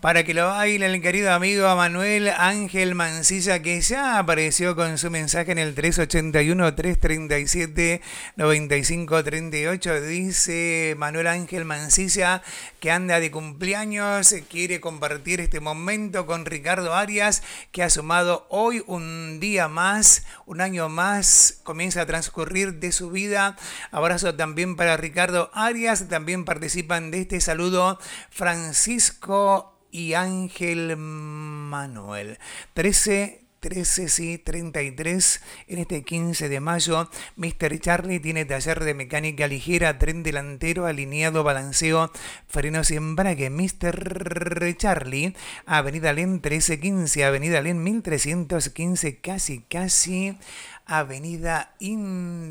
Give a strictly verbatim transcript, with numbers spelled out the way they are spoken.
Para que lo baile el querido amigo Manuel Ángel Mancilla, que ya apareció con su mensaje en el tres ochenta y uno, trescientos treinta y siete, noventa y cinco treinta y ocho. Dice Manuel Ángel Mancilla que anda de cumpleaños, quiere compartir este momento con Ricardo Arias, que ha sumado hoy un día más, un año más, comienza a transcurrir de su vida. Abrazo también para Ricardo Arias, también participan de este saludo Francisco y Ángel Manuel. trece, trece, sí, treinta y tres. En este quince de mayo, mister Charlie tiene taller de mecánica ligera, tren delantero, alineado, balanceo, frenos y embrague. mister Charlie, Avenida Len trece quince, Avenida Len mil trescientos quince, casi, casi, Avenida India.